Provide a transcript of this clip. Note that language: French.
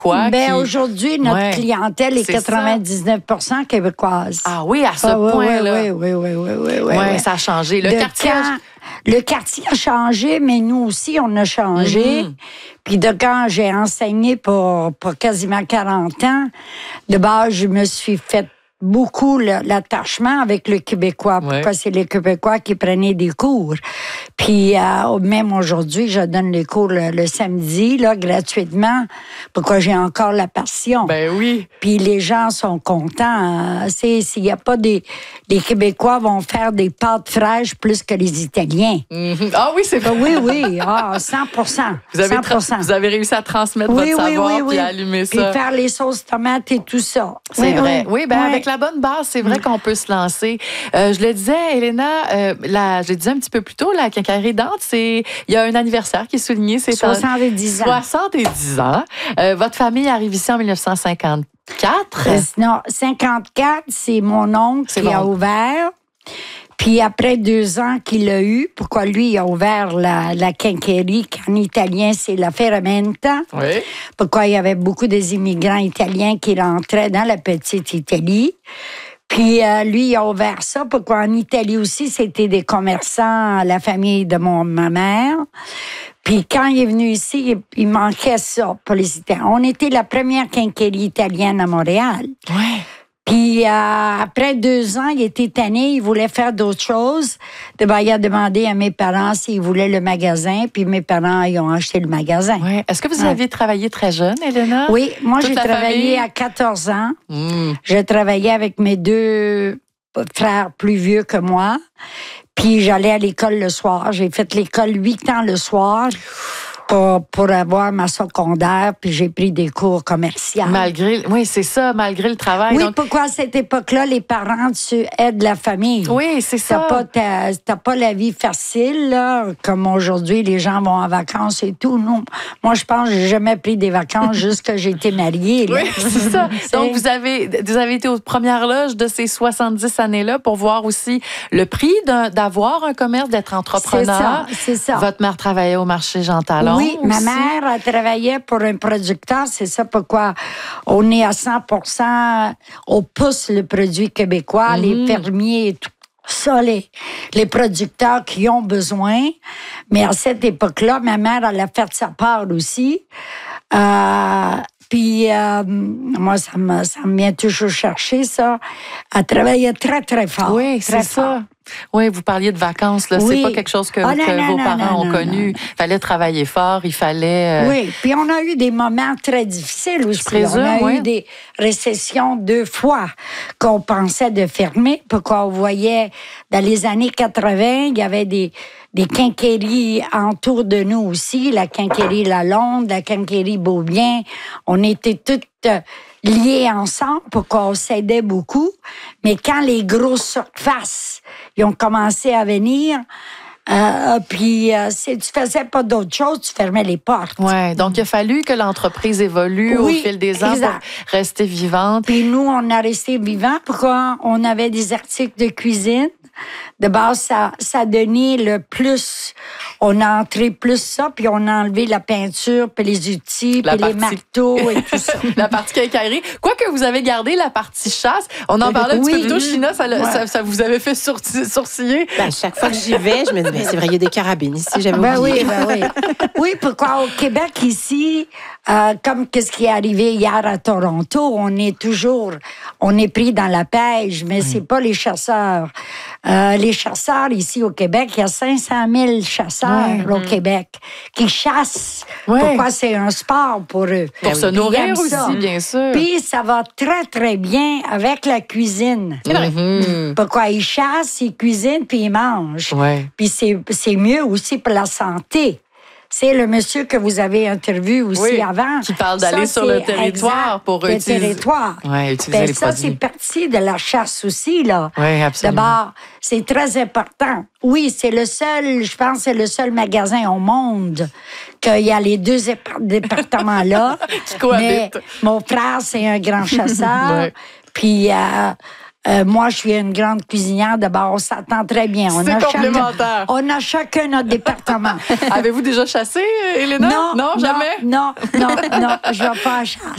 Ben, aujourd'hui, notre clientèle est 99% québécoise. Ah oui, à ce point-là. Oui, ça a changé. Le quartier a changé, mais nous aussi, on a changé. Puis de quand j'ai enseigné pour quasiment 40 ans, de base, je me suis fait beaucoup l'attachement avec le Québécois. Pourquoi c'est les Québécois qui prenaient des cours. Puis même aujourd'hui, je donne les cours le samedi, là, gratuitement. Pourquoi j'ai encore la passion. Ben oui. Puis les gens sont contents. S'il n'y a pas les Québécois vont faire des pâtes fraîches plus que les Italiens. Ah oui, c'est vrai. Oui. 100%. Vous avez réussi à transmettre votre savoir puis à allumer ça. Puis faire les sauces tomates et tout ça. C'est vrai. Oui, avec la bonne base, c'est vrai qu'on peut se lancer. Je le disais, Elena, je le disais un petit peu plus tôt, la quincaillerie Dante, il y a un anniversaire qui est souligné. C'est 70 ans. 70 ans. Votre famille arrive ici en 1954. Non, 54, c'est mon oncle qui a ouvert. Puis après 2 ans qu'il a eu, pourquoi lui, il a ouvert la quincaillerie, qu'en italien, c'est la ferramenta. Oui. Pourquoi il y avait beaucoup des immigrants italiens qui rentraient dans la petite Italie. Puis lui, il a ouvert ça. Pourquoi en Italie aussi, c'était des commerçants, la famille de ma mère. Puis quand il est venu ici, il manquait ça pour les Italiens. On était la première quincaillerie italienne à Montréal. Oui. Puis après 2 ans, il était tanné, il voulait faire d'autres choses. Il a demandé à mes parents s'ils voulaient le magasin, puis mes parents, ils ont acheté le magasin. Ouais. Est-ce que vous aviez travaillé très jeune, Elena? Oui, moi j'ai travaillé à 14 ans. J'ai travaillé avec mes 2 frères plus vieux que moi. Puis j'allais à l'école le soir. J'ai fait l'école 8 ans le soir. Pour avoir ma secondaire, puis j'ai pris des cours commerciaux. Oui, c'est ça, malgré le travail. Oui, pourquoi à cette époque-là, les parents, tu aides la famille. Oui, c'est ça. T'as pas la vie facile, là, comme aujourd'hui, les gens vont en vacances et tout. Non, moi, je pense que j'ai jamais pris des vacances juste que j'ai été mariée. Là. Oui, c'est ça. Donc, vous avez été aux premières loges de ces 70 années-là pour voir aussi le prix d'avoir un commerce, d'être entrepreneur. C'est ça. Votre mère travaillait au marché Jean Talon. Oui, ma mère a travaillé pour un producteur. C'est ça pourquoi on est à 100%, on pousse le produit québécois, les fermiers et tout ça, les producteurs qui ont besoin. Mais à cette époque-là, ma mère, elle a fait sa part aussi. Puis, moi, ça me vient toujours chercher, ça. Elle travaillait très, très fort. Oui, c'est ça. Oui, vous parliez de vacances, là. Oui. C'est pas quelque chose que vos parents ont connu. Il fallait travailler fort, il fallait... Oui, puis on a eu des moments très difficiles aussi. Je présume, on a eu des récessions 2 fois qu'on pensait de fermer, pourquoi on voyait, dans les années 80, il y avait des quincailleries autour de nous aussi, la quincaillerie Lalonde, la quincaillerie Beaubien. On était toutes liés ensemble pour qu'on s'aidait beaucoup. Mais quand les grosses surfaces ils ont commencé à venir, puis si tu faisais pas d'autre chose, tu fermais les portes. Oui, donc il a fallu que l'entreprise évolue au fil des ans pour rester vivante. Puis nous, on a resté vivants pourquoi on avait des articles de cuisine. De base, ça donnait le plus. On a entré plus ça, puis on a enlevé la peinture, puis les outils, puis les marteaux et tout ça. La partie quincaillerie. Quoique vous avez gardé la partie chasse. On en parlait un petit peu plus tôt, China, ça vous avait fait sourciller. Ben, chaque fois que j'y vais, je me dis, c'est vrai, il y a des carabines ici, j'avais Oui. oublié. Oui, pourquoi au Québec, ici, comme qu'est-ce qui est arrivé hier à Toronto, on est pris dans la pêche, mais c'est pas les chasseurs. Les chasseurs ici au Québec, il y a 500 000 chasseurs au Québec qui chassent. Pourquoi c'est un sport pour eux. Pour se nourrir aussi, bien sûr. Puis ça va très, très bien avec la cuisine. C'est vrai. Pourquoi ils chassent, ils cuisinent, puis ils mangent. Ouais. Puis c'est mieux aussi pour la santé. C'est le monsieur que vous avez interviewé aussi avant. Qui parle d'aller sur le territoire pour utiliser. Le territoire. Oui, utiliser les produits. Ça, c'est partie de la chasse aussi, là. Oui, absolument. D'abord, c'est très important. Oui, c'est le seul, je pense, c'est le seul magasin au monde qu'il y a les 2 départements-là. Qui cohabitent. Mais mon frère, c'est un grand chasseur. Puis... moi, je suis une grande cuisinière. D'abord, on s'entend très bien. C'est complémentaire. On a chacun notre département. Avez-vous déjà chassé, Elena? Non, jamais? Non, je ne vais pas à chasse.